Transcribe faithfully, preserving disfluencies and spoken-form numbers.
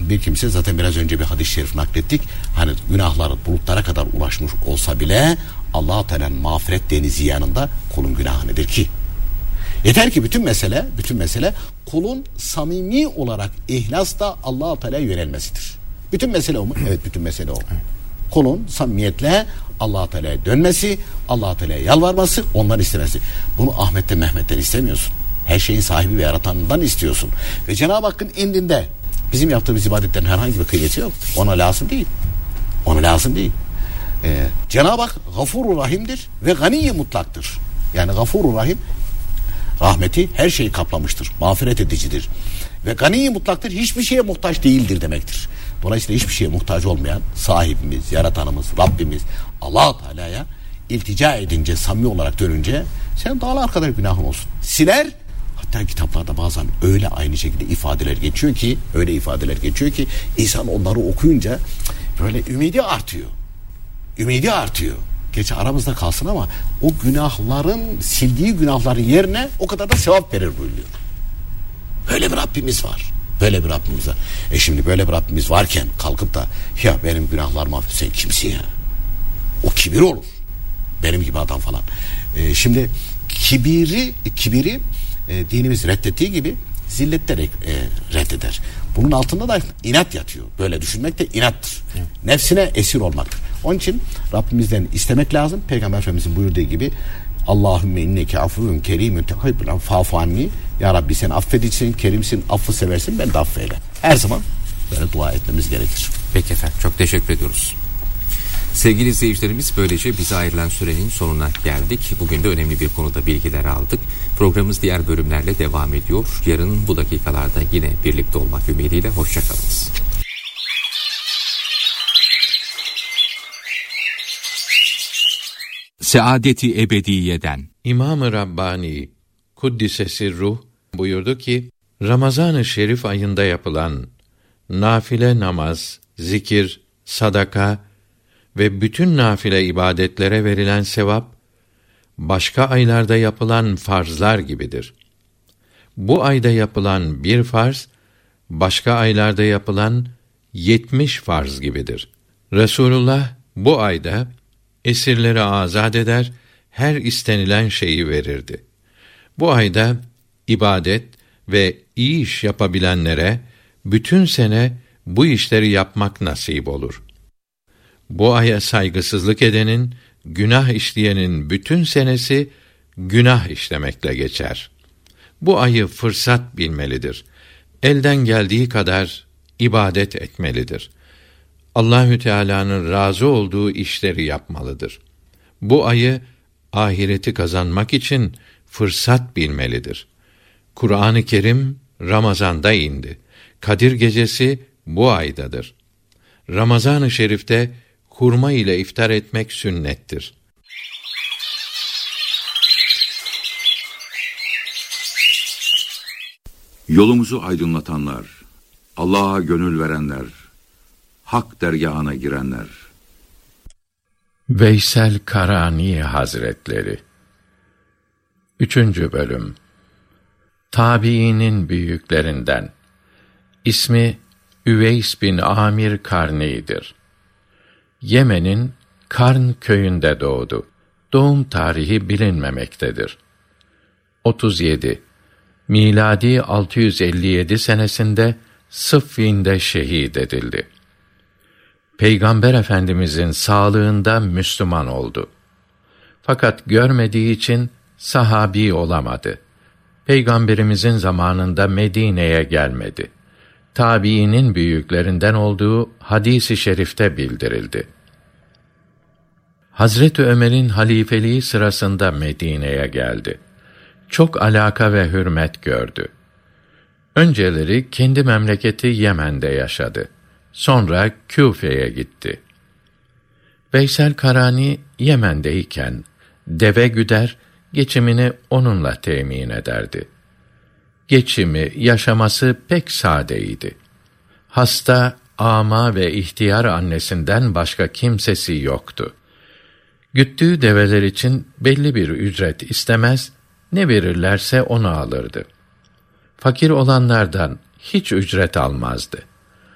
bir kimse, zaten biraz önce bir hadis-i şerif naklettik. Hani günahları bulutlara kadar ulaşmış olsa bile Allah-u Teala'nın mağfiret denizi yanında kulun günahı nedir ki? Yeter ki bütün mesele, bütün mesele kulun samimi olarak ihlasla Allah-u Teala'ya yönelmesidir. Bütün mesele o mu? Evet, bütün mesele o. Kulun samimiyetle Allah-u Teala'ya dönmesi, Allah-u Teala'ya yalvarması, ondan istemesi. Bunu Ahmet'ten Mehmet'ten istemiyorsun. Her şeyin sahibi ve yaratanından istiyorsun. Ve Cenab-ı Hakk'ın indinde bizim yaptığımız ibadetlerin herhangi bir kıymeti yok. Ona lazım değil. Ona lazım değil. Ee, Cenab-ı Hak Gafur-ur Rahim'dir ve Gani-i Mutlak'tır. Yani Gafur-ur Rahim, rahmeti her şeyi kaplamıştır. Mağfiret edicidir. Ve Gani-i Mutlak'tır. Hiçbir şeye muhtaç değildir demektir. Dolayısıyla hiçbir şeye muhtaç olmayan sahibimiz, yaratanımız, Rabbimiz Allah-u Teala'ya iltica edince, samimi olarak dönünce senin dağlar kadar günahın olsun. Siler. Hatta kitaplarda bazen öyle aynı şekilde ifadeler geçiyor ki, öyle ifadeler geçiyor ki insan onları okuyunca böyle ümidi artıyor. Ümidi artıyor. Gerçi aramızda kalsın ama o günahların, sildiği günahların yerine o kadar da sevap verir buyuruyor. Böyle bir Rabbimiz var. Böyle bir Rabbimiz var. E şimdi böyle bir Rabbimiz varken kalkıp da ya benim günahlarım affet, sen kimsin ya? O kibir olur. Benim gibi adam falan. E şimdi kibiri, kibiri e, dinimiz reddettiği gibi zillette e, reddeder. Bunun altında da inat yatıyor. Böyle düşünmek de inattır. Evet. Nefsine esir olmaktır. Onun için Rabbimizden istemek lazım. Peygamber Efendimizin buyurduğu gibi Allahümme inneke afuvun kerimün tehibbul fa'fu anni. Ya Rabbi sen affedicisin, kerimsin, affı seversin, ben de affeyle. Her zaman böyle dua etmemiz gerekir. Peki efendim, çok teşekkür ediyoruz. Sevgili izleyicilerimiz, böylece bize ayrılan sürenin sonuna geldik. Bugün de önemli bir konuda bilgiler aldık. Programımız diğer bölümlerle devam ediyor. Yarın bu dakikalarda yine birlikte olmak ümidiyle hoşçakalınız. Saadeti ebediyeden İmam-ı Rabbani Kuddisesi Ruh buyurdu ki, Ramazan-ı Şerif ayında yapılan nafile namaz, zikir, sadaka ve bütün nafile ibadetlere verilen sevap, başka aylarda yapılan farzlar gibidir. Bu ayda yapılan bir farz, başka aylarda yapılan yetmiş farz gibidir. Resulullah bu ayda esirleri azat eder, her istenilen şeyi verirdi. Bu ayda ibadet ve iyi iş yapabilenlere bütün sene bu işleri yapmak nasip olur. Bu aya saygısızlık edenin, günah işleyenin bütün senesi günah işlemekle geçer. Bu ayı fırsat bilmelidir. Elden geldiği kadar ibadet etmelidir. Allahü Teala'nın razı olduğu işleri yapmalıdır. Bu ayı ahireti kazanmak için fırsat bilmelidir. Kur'an-ı Kerim Ramazan'da indi. Kadir Gecesi bu aydadır. Ramazan-ı Şerif'te hurma ile iftar etmek sünnettir. Yolumuzu aydınlatanlar, Allah'a gönül verenler, hak dergâhına girenler. Veysel Karani Hazretleri Üçüncü bölüm. Tabiinin büyüklerinden. İsmi Üveys bin Amir Karni'dir. Yemen'in Karn köyünde doğdu. Doğum tarihi bilinmemektedir. otuz yedi. Miladi altı yüz elli yedi senesinde Sıffin'de şehit edildi. Peygamber Efendimizin sağlığında Müslüman oldu. Fakat görmediği için sahabi olamadı. Peygamberimizin zamanında Medine'ye gelmedi. Tabiinin büyüklerinden olduğu hadis-i şerifte bildirildi. Hazreti Ömer'in halifeliği sırasında Medine'ye geldi. Çok alaka ve hürmet gördü. Önceleri kendi memleketi Yemen'de yaşadı. Sonra Küfe'ye gitti. Veysel Karani Yemen'deyken deve güder, geçimini onunla temin ederdi. Geçimi, yaşaması pek sadeydi. Hasta, ama ve ihtiyar annesinden başka kimsesi yoktu. Güttüğü develer için belli bir ücret istemez, ne verirlerse onu alırdı. Fakir olanlardan hiç ücret almazdı.